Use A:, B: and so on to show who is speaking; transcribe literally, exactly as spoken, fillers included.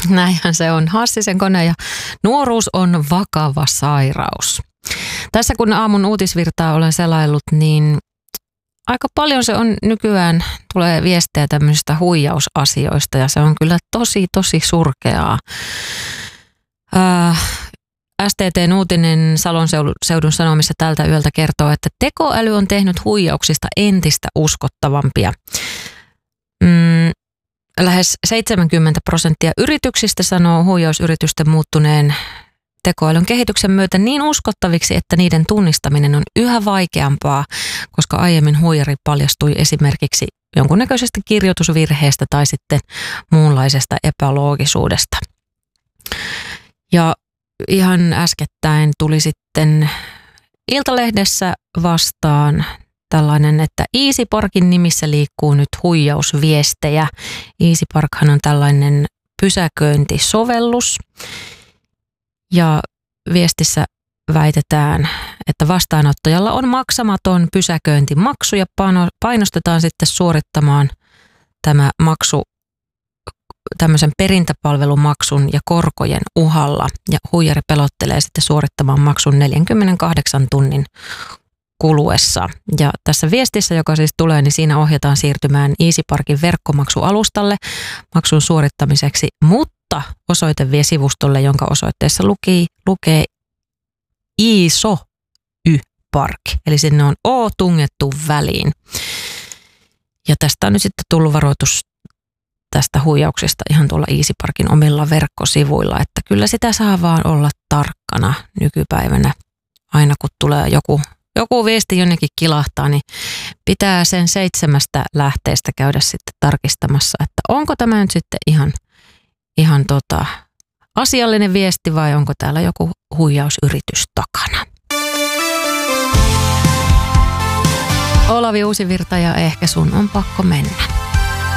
A: Näinhän se on. Hassisen kone ja nuoruus on vakava sairaus. Tässä kun aamun uutisvirtaa olen selaillut, niin aika paljon se on nykyään, tulee viestejä tämmöisistä huijausasioista ja se on kyllä tosi, tosi surkeaa. Äh, S T T:n uutinen Salon seudun Sanomissa tältä yöltä kertoo, että tekoäly on tehnyt huijauksista entistä uskottavampia. Mm, lähes seitsemänkymmentä prosenttia yrityksistä sanoo huijausyritysten muuttuneen tekoälyn kehityksen myötä niin uskottaviksi, että niiden tunnistaminen on yhä vaikeampaa, koska aiemmin huijari paljastui esimerkiksi jonkunnäköisestä kirjoitusvirheestä tai sitten muunlaisesta epäloogisuudesta. Ja ihan äskettäin tuli sitten Iltalehdessä vastaan tällainen, että EasyParkin nimissä liikkuu nyt huijausviestejä. EasyParkhan on tällainen pysäköintisovellus. Ja viestissä väitetään, että vastaanottajalla on maksamaton pysäköintimaksu ja painostetaan sitten suorittamaan tämä maksu tämmöisen perintäpalvelumaksun ja korkojen uhalla. Ja huijari pelottelee sitten suorittamaan maksun neljänkymmenenkahdeksan tunnin kuluessa. Ja tässä viestissä, joka siis tulee, niin siinä ohjataan siirtymään EasyParkin verkkomaksualustalle maksun suorittamiseksi, mutta osoite vie sivustolle, jonka osoitteessa luki, lukee iso y-park, eli sinne on O tungettu väliin. Ja tästä on nyt sitten tullut varoitus tästä huijauksesta ihan tuolla EasyParkin omilla verkkosivuilla, että kyllä sitä saa vaan olla tarkkana nykypäivänä. Aina kun tulee joku, joku viesti jonnekin kilahtaa, niin pitää sen seitsemästä lähteestä käydä sitten tarkistamassa, että onko tämä nyt sitten ihan Ihan tota, asiallinen viesti vai onko täällä joku huijausyritys takana? Olavi Uusivirta ja ehkä sun on pakko mennä.